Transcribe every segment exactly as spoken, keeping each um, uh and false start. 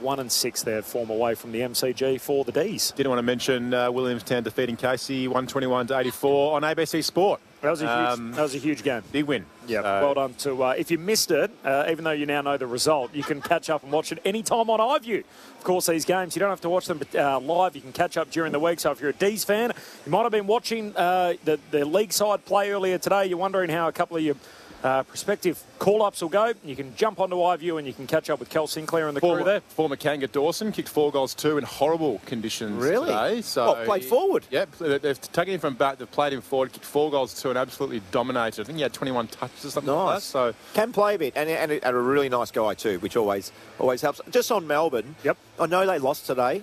one and six their form away from the M C G for the D's. Didn't want to mention uh, Williamstown defeating Casey one twenty-one to eighty-four on A B C Sport. That was a huge, Um, that was a huge game. Big win. Yeah, So- well done to. Uh, if you missed it, uh, even though you now know the result, you can catch up and watch it anytime on iView. Of course, these games you don't have to watch them uh, live. You can catch up during the week. So if you're a D's fan, you might have been watching uh, the the league side play earlier today. You're wondering how a couple of your uh, prospective call-ups will go. You can jump onto iView and you can catch up with Kel Sinclair and the Former, crew there. former Kanga Dawson kicked four goals two in horrible conditions Really? today. So What, played forward? Yep, they- they've taken him from back. They've played him forward, kicked four goals two, and absolutely dominated. I think he had twenty-one touches or something like that. Nice. So Can play a bit, and, and, a, and a really nice guy too, which always always helps. Just on Melbourne, Yep. I know they lost today,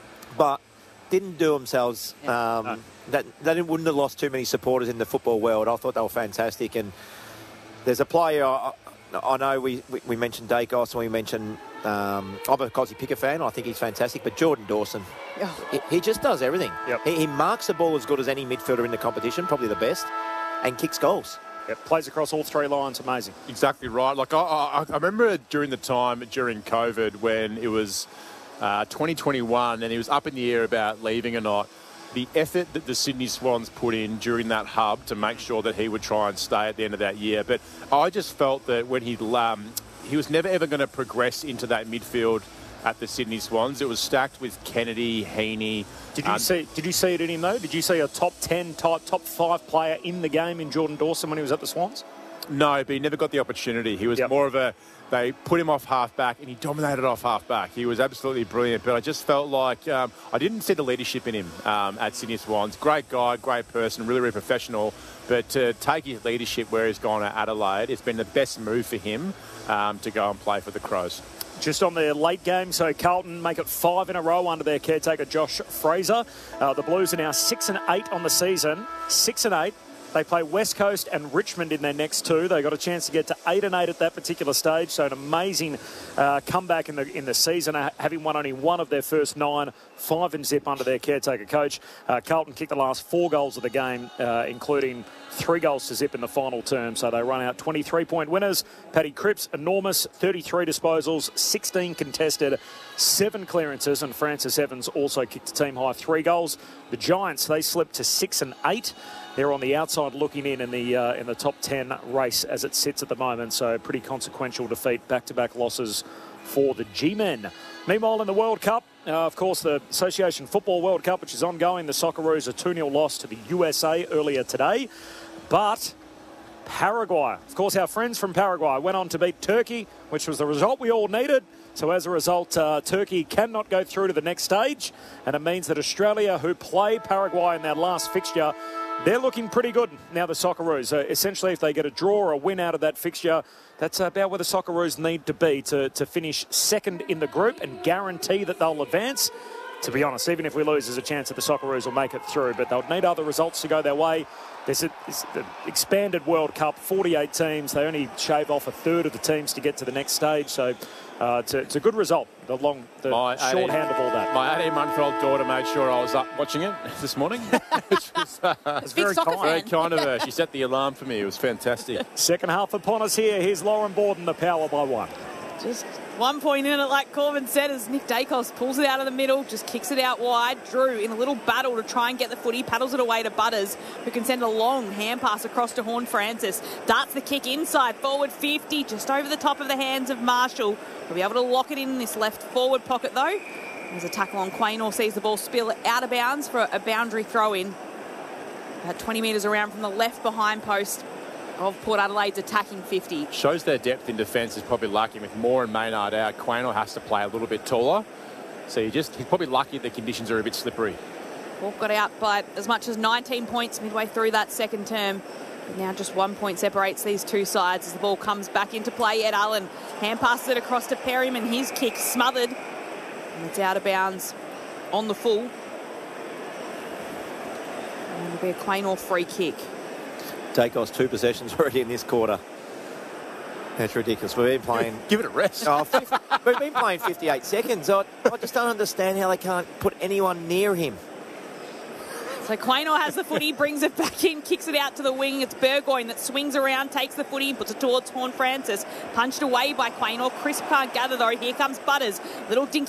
but didn't do themselves. Um, No. that they didn't, wouldn't have lost too many supporters in the football world. I thought they were fantastic, and there's a player. I, I know we, we, we mentioned Dacos and we mentioned. Um, I'm a Cosy Picker fan. I think he's fantastic, but Jordan Dawson, he, he just does everything. Yep. He, he marks the ball as good as any midfielder in the competition, probably the best, and kicks goals. Yep, plays across all three lines. Amazing. exactly right. Like I, I, I remember during the time during COVID when it was uh, twenty twenty-one and it was up in the air about leaving or not. The effort that the Sydney Swans put in during that hub to make sure that he would try and stay at the end of that year. But I just felt that when he um, he was never ever going to progress into that midfield at the Sydney Swans. It was stacked with Kennedy, Heaney. Did you um, see? Did you see it in him though? Did you see a top ten, type, top five player in the game in Jordan Dawson when he was at the Swans? No, but he never got the opportunity. He was Yep. more of a, they put him off half-back and he dominated off half-back. He was absolutely brilliant, but I just felt like um, I didn't see the leadership in him um, at Sydney Swans. Great guy, great person, really, really professional, but to take his leadership where he's gone at Adelaide, it's been the best move for him um, to go and play for the Crows. Just on the late game, so Carlton make it five in a row under their caretaker Josh Fraser. Uh, the Blues are now six and eight on the season, six and eight. They play West Coast and Richmond in their next two. They got a chance to get to eight and eight at that particular stage. So an amazing uh, comeback in the in the season, uh, having won only one of their first nine, five and zip under their caretaker coach. Uh, Carlton kicked the last four goals of the game, uh, including three goals to zip in the final term. So they run out twenty-three point winners. Paddy Cripps, enormous, thirty-three disposals, sixteen contested, seven clearances, and Francis Evans also kicked a team high three goals. The Giants, they slipped to six and eight. They're on the outside looking in in the uh, in the top ten race as it sits at the moment. So pretty consequential defeat, back-to-back losses for the G-men. Meanwhile, in the World Cup, uh, of course, the Association Football World Cup, which is ongoing, the Socceroos a two nil loss to the U S A earlier today. But Paraguay, of course, our friends from Paraguay went on to beat Turkey, which was the result we all needed. So as a result, uh, Turkey cannot go through to the next stage. And it means that Australia, who play Paraguay in their last fixture, they're looking pretty good now, the Socceroos. Uh, essentially, if they get a draw or a win out of that fixture, that's about where the Socceroos need to be to, to finish second in the group and guarantee that they'll advance. To be honest, even if we lose, there's a chance that the Socceroos will make it through, but they'll need other results to go their way. There's an expanded World Cup, forty-eight teams. They only shave off a third of the teams to get to the next stage, so uh, it's, a, it's a good result, the long, the My shorthand of all that. My eighteen-month-old daughter made sure I was up watching it this morning. Which was, uh, It's very soccer kind. very kind of her. She set the alarm for me. It was fantastic. Second half upon us here. Here's Lauren Borden, the power by one. Just one point in it, like Corbin said, as Nick Dacos pulls it out of the middle, just kicks it out wide. Drew in a little battle to try and get the footy, paddles it away to Butters, who can send a long hand pass across to Horn Francis. Darts the kick inside, forward fifty, just over the top of the hands of Marshall. He'll be able to lock it in this left forward pocket though. There's a tackle on Quaynor, sees the ball spill out of bounds for a boundary throw in. About twenty metres around from the left behind post of Port Adelaide's attacking fifty. Shows their depth in defence is probably lacking with Moore and Maynard out. Quaynor has to play a little bit taller. So you just he's probably lucky the conditions are a bit slippery. Wolf got out by as much as nineteen points midway through that second term. But now just one point separates these two sides as the ball comes back into play. Ed Allen hand passes it across to Perryman. His kick smothered. And it's out of bounds on the full. And it'll be a Quaynor free kick. Dacos two possessions already in this quarter. That's ridiculous. We've been playing. Give it a rest. Oh, we've been playing fifty-eight seconds. I, I just don't understand how they can't put anyone near him. So Quaynor has the footy, brings it back in, kicks it out to the wing. It's Burgoyne that swings around, takes the footy, puts it towards Horn Francis. Punched away by Quaynor. Crisp can't gather though. Here comes Butters. Little dink